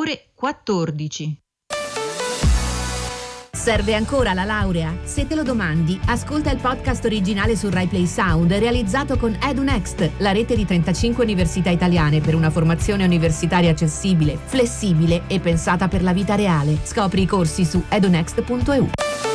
ore 14. Serve ancora la laurea? Se te lo domandi, ascolta il podcast originale su Rai Play Sound realizzato con EduNext, la rete di 35 università italiane per una formazione universitaria accessibile, flessibile e pensata per la vita reale. Scopri i corsi su edunext.eu.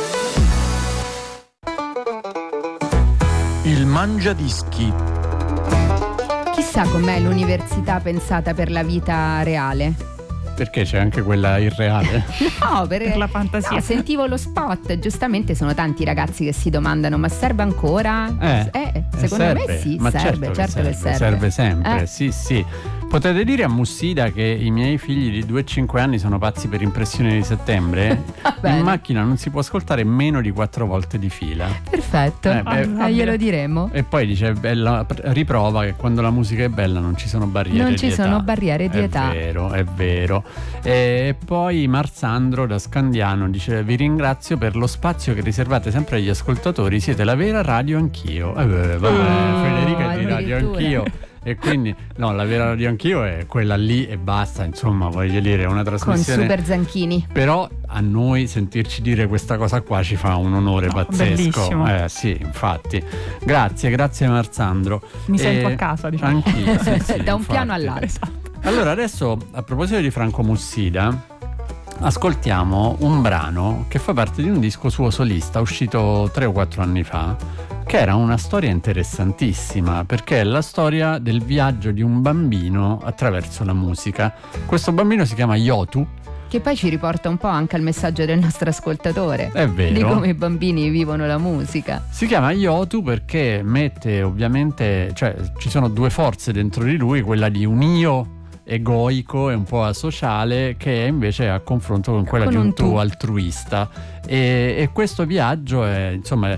Il Mangiadischi. Chissà com'è l'università pensata per la vita reale. Perché c'è anche quella irreale? No, per la fantasia. No, sentivo lo spot, giustamente sono tanti ragazzi che si domandano: ma serve ancora? Secondo serve. me sì, Ma serve, certo che serve. Serve sempre, sì. Potete dire a Mussida che i miei figli di 2 e 5 anni sono pazzi per Impressione di settembre? In macchina non si può ascoltare meno di 4 volte di fila. Perfetto, glielo diremo. E poi dice, riprova che quando la musica è bella non ci sono barriere non di ci età. sono barriere di età. È vero. E poi Marzandro da Scandiano dice: vi ringrazio per lo spazio che riservate sempre agli ascoltatori, siete la vera radio anch'io. Federica è di radio anch'io. E quindi no, la vera radio anch'io è quella lì e basta, insomma, voglio dire, è una trasmissione con Super Zanchini. Però a noi sentirci dire questa cosa qua ci fa un onore pazzesco. Bellissimo. Sì, infatti. Grazie Marzandro. Mi sento a casa, diciamo. Anch'io, sì, da un infatti. piano all'altro. Esatto. Allora adesso, a proposito di Franco Mussida, ascoltiamo un brano che fa parte di un disco suo solista uscito 3 o 4 anni fa, che era una storia interessantissima, perché è la storia del viaggio di un bambino attraverso la musica. Questo bambino si chiama Yotu, che poi ci riporta un po' anche al messaggio del nostro ascoltatore. È vero. Di come i bambini vivono la musica. Si chiama Yotu perché mette ovviamente, cioè ci sono 2 forze dentro di lui, quella di un io egoico e un po' asociale, che è invece a confronto con quella di un tu altruista, e questo viaggio è, insomma,